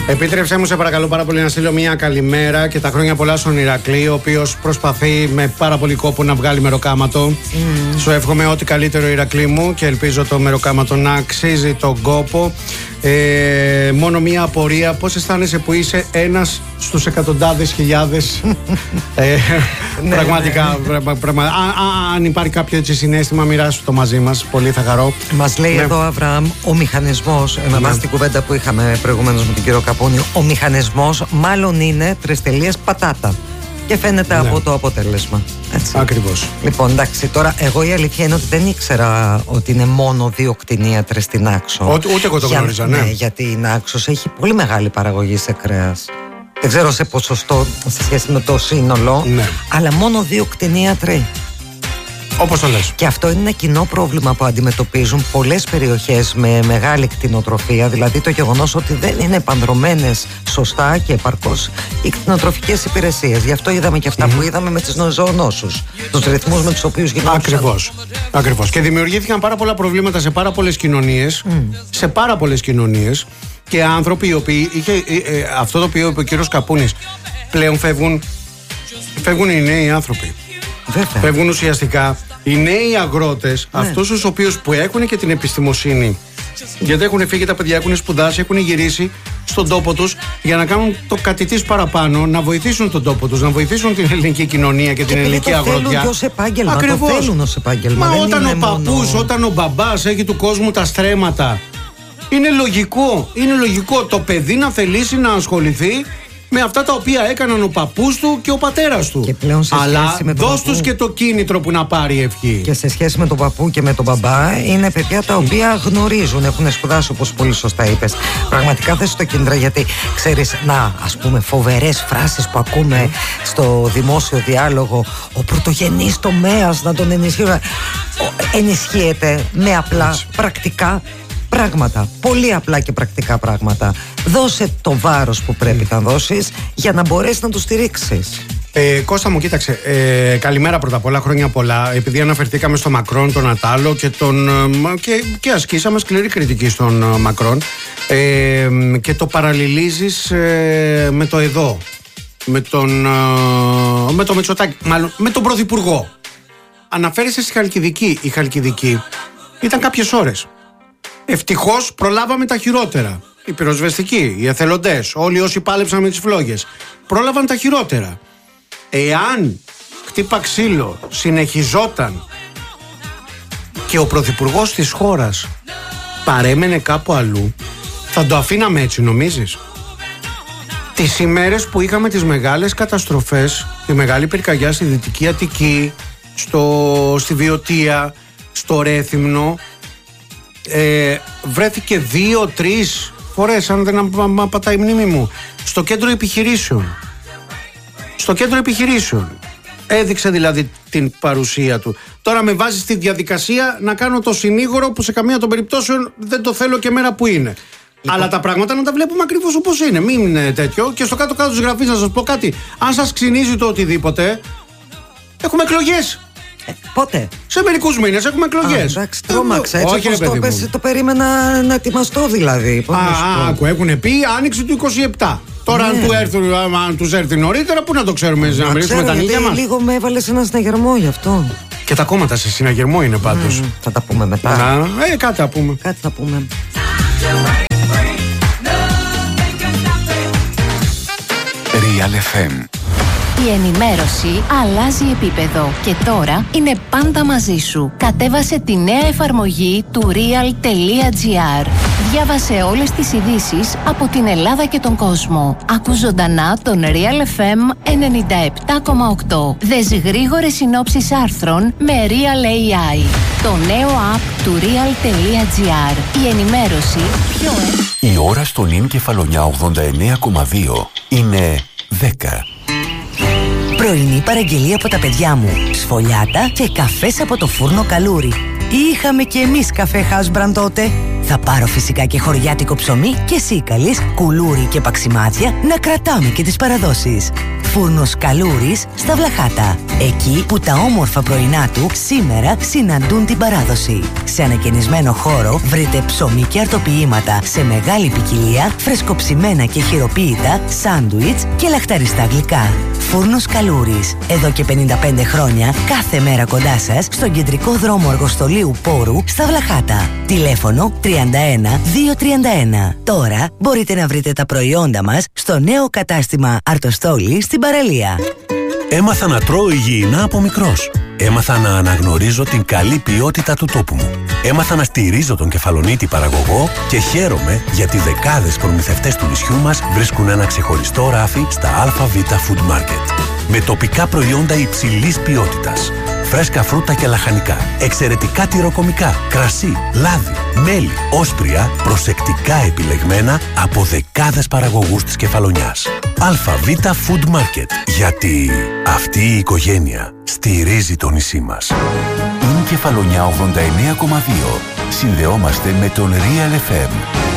Επίτρεψέ μου, σε παρακαλώ πάρα πολύ, να στείλω μια καλημέρα και τα χρόνια πολλά στον Ηρακλή, ο οποίος προσπαθεί με πάρα πολύ κόπο να βγάλει μεροκάματο. Σου εύχομαι ό,τι καλύτερο, Ηρακλή μου, και ελπίζω το μεροκάματο να αξίζει τον κόπο. Μόνο μια απορία: πώς αισθάνεσαι που είσαι ένας στους εκατοντάδες χιλιάδες? Πραγματικά. Αν υπάρχει κάποιο έτσι συναίσθημα, μοιράσου το μαζί μας. Πολύ θα χαρώ. Μας λέει εδώ Αβραάμ, ο μηχανισμός, με βάση την κουβέντα που είχαμε προηγουμένως με τον κύριο Καπώνη, ο μηχανισμός μάλλον είναι 3 πατάτα. Και φαίνεται από το αποτέλεσμα. Ακριβώς. Λοιπόν, εντάξει, τώρα εγώ η αλήθεια είναι ότι δεν ήξερα ότι είναι μόνο 2 κτηνίατρες στην Άξο. Ούτε εγώ το γνώριζα, ναι. Γιατί η Άξος έχει πολύ μεγάλη παραγωγή σε κρέας. Δεν ξέρω σε ποσοστό σε σχέση με το σύνολο, αλλά μόνο 2 κτηνίατροι. Όπως το λες. Και αυτό είναι ένα κοινό πρόβλημα που αντιμετωπίζουν πολλές περιοχές με μεγάλη κτηνοτροφία, δηλαδή το γεγονός ότι δεν είναι επανδρωμένες σωστά και επαρκώς οι κτηνοτροφικές υπηρεσίες. Γι' αυτό είδαμε και αυτά που είδαμε με τις ζωονόσους, τους ρυθμούς με τους οποίους γινόντουσαν. Ακριβώς. Και δημιουργήθηκαν πάρα πολλά προβλήματα σε πάρα πολλές κοινωνίες. Σε πάρα πολλές κοινωνίες. Και άνθρωποι οι οποίοι αυτό το οποίο είπε ο κύριος Καπούνης, πλέον φεύγουν οι νέοι άνθρωποι. Βέβαια. Φεύγουν ουσιαστικά οι νέοι αγρότες, αυτούς τους οποίους που έχουν και την επιστημοσύνη, γιατί έχουν φύγει τα παιδιά, έχουν σπουδάσει, έχουν γυρίσει στον τόπο τους για να κάνουν το κάτι της παραπάνω, να βοηθήσουν τον τόπο τους, να βοηθήσουν την ελληνική κοινωνία και την ελληνική αγροτιά. Το θέλουν ως επάγγελμα. Ακριβώς. Το θέλουν ως επάγγελμα. Μα δεν όταν είναι ο παππούς, όταν ο μπαμπάς έχει του κόσμου τα στρέμματα, είναι λογικό. Είναι λογικό το παιδί να θελήσει να ασχοληθεί με αυτά τα οποία έκαναν ο παππούς του και ο πατέρας του. Και πλέον σε αλλά με δώσ' τους και το κίνητρο που να πάρει ευχή. Και σε σχέση με τον παππού και με τον μπαμπά, είναι παιδιά τα οποία γνωρίζουν, έχουν σπουδάσει, όπως πολύ σωστά είπες. Πραγματικά θες το κίνητρο, γιατί ξέρεις, ας πούμε, φοβερές φράσεις που ακούμε στο δημόσιο διάλογο, ο πρωτογενής τομέας να τον ενισχύει. Ενισχύεται με απλά πρακτικά πράγματα, πολύ απλά και πρακτικά πράγματα. Δώσε το βάρος που πρέπει να δώσεις για να μπορέσεις να το στηρίξεις. Κώστα μου, κοίταξε, καλημέρα πρώτα απ' όλα, χρόνια πολλά. Επειδή αναφερθήκαμε στο Μακρόν, τον Ατάλο και ασκήσαμε σκληρή κριτική στον Μακρόν, και το παραλληλίζεις με το εδώ, με το Μητσοτάκη, μάλλον με τον Πρωθυπουργό. Αναφέρεσαι στη Χαλκιδική. Η Χαλκιδική ήταν κάποιες ώρες. Ευτυχώς προλάβαμε τα χειρότερα. Οι πυροσβεστικοί, οι εθελοντές, όλοι όσοι πάλεψαν με τις φλόγες, πρόλαβαν τα χειρότερα. Εάν χτύπα ξύλο συνεχιζόταν και ο πρωθυπουργός της χώρας παρέμενε κάπου αλλού, θα το αφήναμε έτσι, νομίζεις? Τις ημέρες που είχαμε τις μεγάλες καταστροφές, τη μεγάλη πυρκαγιά στη Δυτική Αττική, στη Βιωτία, στο Ρέθυμνο, βρέθηκε 2-3 φορές, αν δεν πατάει η μνήμη μου, στο κέντρο επιχειρήσεων. Έδειξε δηλαδή την παρουσία του. Τώρα με βάζει στη διαδικασία να κάνω το συνήγορο, που σε καμία των περιπτώσεων δεν το θέλω και μέρα που είναι. Αλλά τα πράγματα να τα βλέπουμε ακριβώς όπως είναι. Μην είναι τέτοιο. Και στο κάτω-κάτω της γραφής να σας πω κάτι. Αν σας ξυνίζει το οτιδήποτε, έχουμε εκλογές. Πότε? Σε μερικούς μήνες έχουμε εκλογές. Εντάξει, τρόμαξα. Έτσι όπως το περίμενα να ετοιμαστώ δηλαδή. Έχουν πει άνοιξη του 27. Τώρα αν τους έρθει νωρίτερα, πού να το ξέρουμε, να μιλήσουμε τα νύχια μας? Λίγο με έβαλες ένα συναγερμό γι' αυτό. Και τα κόμματα σε συναγερμό είναι πάντως. Θα τα πούμε μετά. Κάτι θα πούμε. Κάτι θα πούμε. Real FM. Η ενημέρωση αλλάζει επίπεδο και τώρα είναι πάντα μαζί σου. Κατέβασε τη νέα εφαρμογή του real.gr. Διάβασε όλες τις ειδήσεις από την Ελλάδα και τον κόσμο. Άκου ζωντανά τον Real FM 97,8. Δες γρήγορες συνόψεις άρθρων με Real AI. Το νέο app του real.gr. Η ενημέρωση πιο Η ώρα στον Ιν Κεφαλονιά 89,2 είναι 10. Πρωινή παραγγελία από τα παιδιά μου. Σφολιάτα και καφές από το φούρνο Καλούρι. Είχαμε κι εμείς καφέ House Brand τότε. Θα πάρω φυσικά και χωριάτικο ψωμί και σίκαλης, κουλούρι και παξιμάδια να κρατάμε και τις παραδόσεις. Φούρνος Καλούρης στα Βλαχάτα. Εκεί που τα όμορφα πρωινά του σήμερα συναντούν την παράδοση. Σε ανακαινισμένο χώρο βρείτε ψωμί και αρτοποιήματα σε μεγάλη ποικιλία, φρεσκοψημένα και χειροποίητα, σάντουιτς και λαχταριστά γλυκά. Φούρνος Καλούρης. Εδώ και 55 χρόνια, κάθε μέρα κοντά σας, στον κεντρικό δρόμο Αργοστολίου Πόρου στα Βλαχάτα. Τηλέφωνο 31 231. Τώρα μπορείτε να βρείτε τα προϊόντα μας στο νέο κατάστημα Αρτοστόλη στην παραλία. Έμαθα να τρώω υγιεινά από μικρός. Έμαθα να αναγνωρίζω την καλή ποιότητα του τόπου μου. Έμαθα να στηρίζω τον Κεφαλονίτη παραγωγό και χαίρομαι γιατί δεκάδες προμηθευτές του νησιού μας βρίσκουν ένα ξεχωριστό ράφι στα ΑΒ Food Market. Με τοπικά προϊόντα υψηλής ποιότητας. Φρέσκα φρούτα και λαχανικά, εξαιρετικά τυροκομικά, κρασί, λάδι, μέλι, όσπρια, προσεκτικά επιλεγμένα από δεκάδες παραγωγούς της Κεφαλονιάς. ΑΒ Food Market, γιατί αυτή η οικογένεια στηρίζει το νησί μας. Είναι Κεφαλονιά 89,2. Συνδεόμαστε με τον Real FM.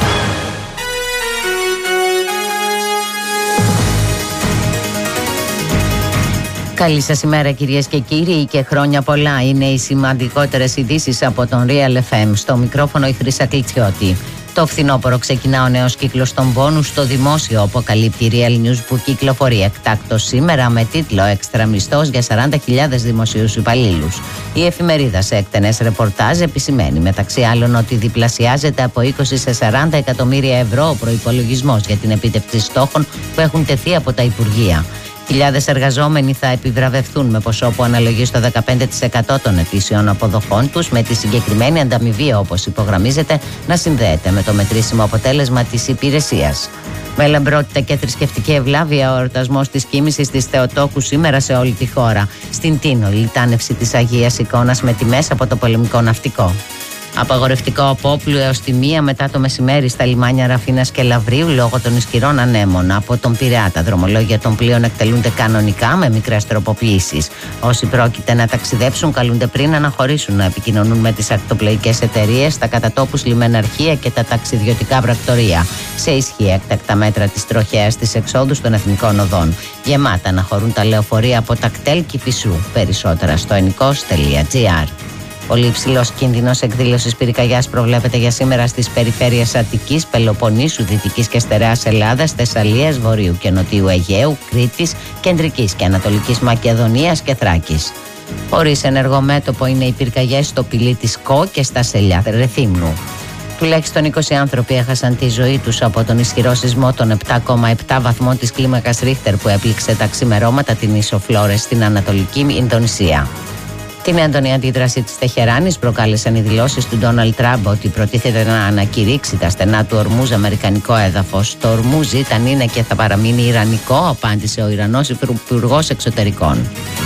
Καλή σας ημέρα κυρίες και κύριοι και χρόνια πολλά. Είναι οι σημαντικότερες ειδήσεις από τον Real FM. Στο μικρόφωνο η Χρύσα Κλιτσιώτη. Το φθινόπωρο ξεκινά ο νέος κύκλος των μπόνους στο δημόσιο, αποκαλύπτει η Real News που κυκλοφορεί εκτάκτος σήμερα με τίτλο «Έξτρα μισθός για 40.000 δημοσίους υπαλλήλους». Η εφημερίδα σε έκτενες ρεπορτάζ επισημαίνει μεταξύ άλλων ότι διπλασιάζεται από 20 σε 40 εκατομμύρια ευρώ ο προϋπολογισμός για την επίτευξη στόχων που έχουν τεθεί από τα Υπουργεία. Χιλιάδες εργαζόμενοι θα επιβραβευθούν με ποσό που αναλογεί στο 15% των ετήσιων αποδοχών τους, με τη συγκεκριμένη ανταμοιβή, όπως υπογραμμίζεται, να συνδέεται με το μετρήσιμο αποτέλεσμα της υπηρεσίας. Με λαμπρότητα και θρησκευτική ευλάβεια, ο εορτασμός της κοίμησης της Θεοτόκου σήμερα σε όλη τη χώρα. Στην Τίνο, η λιτάνευση της Αγίας Εικόνας με τιμές από το πολεμικό ναυτικό. Απαγορευτικό από Όπλου έως τη 1 μετά το μεσημέρι στα λιμάνια Ραφίνας και Λαβρίου λόγω των ισχυρών ανέμων. Από τον Πειραιά τα δρομολόγια των πλοίων εκτελούνται κανονικά με μικρές τροποποιήσεις. Όσοι πρόκειται να ταξιδέψουν καλούνται πριν αναχωρήσουν να επικοινωνούν με τις ακτοπλοϊκές εταιρείες, τα κατατόπους λιμεναρχεία και τα ταξιδιωτικά πρακτορεία. Σε ισχύ έκτακτα μέτρα της τροχέας στις εξόδους των εθνικών οδών. Γεμάτα αναχωρούν τα λεωφορεία από Τακτέλ και Φυσού. Περισσότερα στο ennikos.gr. Πολύ υψηλός κίνδυνος εκδήλωσης πυρκαγιάς προβλέπεται για σήμερα στις περιφέρειες Αττικής, Πελοποννήσου, Δυτικής και Στερεάς Ελλάδας, Θεσσαλίας, Βορείου και Νοτιού Αιγαίου, Κρήτης, Κεντρικής και Ανατολικής Μακεδονίας και Θράκης. Χωρίς ενεργό μέτωπο είναι οι πυρκαγιές στο Πηλί της Κο και στα Σελιά Ρεθύμνου. Τουλάχιστον 20 άνθρωποι έχασαν τη ζωή τους από τον ισχυρό σεισμό των 7,7 βαθμών της κλίμακας Ρίχτερ που έπληξε τα ξημερώματα την ίσο Φλόρες στην Ανατολική Ινδονησία. Την έντονη αντίδραση της Τεχεράνης προκάλεσαν οι δηλώσεις του Ντόναλντ Τραμπ ότι προτίθεται να ανακηρύξει τα στενά του Ορμούζ αμερικανικό έδαφος. Το Ορμούζ ήταν, είναι και θα παραμείνει ιρανικό, απάντησε ο Ιρανός υπουργός εξωτερικών.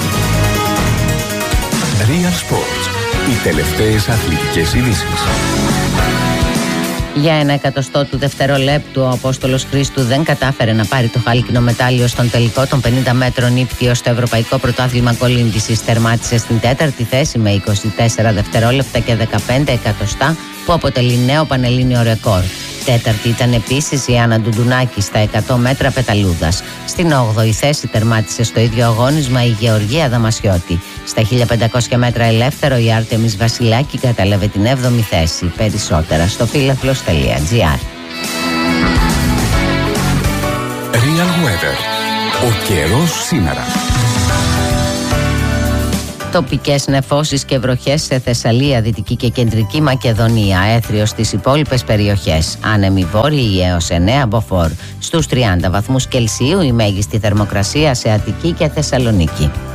Real Sports. Οι τελευταίες αθλητικές ειδήσεις. Για 1/100 του δευτερολέπτου, ο Απόστολος Χρήστου δεν κατάφερε να πάρει το χάλκινο μετάλλιο στον τελικό των 50 μέτρων ύπτιο στο Ευρωπαϊκό Πρωτάθλημα Κολύμβησης. Τερμάτισε στην 4η θέση με 24 δευτερόλεπτα και 15 εκατοστά, που αποτελεί νέο πανελλήνιο ρεκόρ. Τέταρτη ήταν επίσης η Άννα Ντουντουνάκη στα 100 μέτρα πεταλούδας. Στην 8η θέση τερμάτισε στο ίδιο αγώνισμα η Γεωργία Δαμασιώτη. Στα 1500 μέτρα ελεύθερο η Άρτεμις Βασιλάκη κατέλαβε την 7η θέση. Περισσότερα στο φίλαθλος.gr. Real Weather. Ο καιρός σήμερα. Τοπικές νεφώσεις και βροχές σε Θεσσαλία, Δυτική και Κεντρική Μακεδονία. Έθριο στις υπόλοιπες περιοχές. Άνεμοι βόρειοι έως 9 μποφόρ. Στους 30 βαθμούς Κελσίου η μέγιστη θερμοκρασία σε Αττική και Θεσσαλονίκη.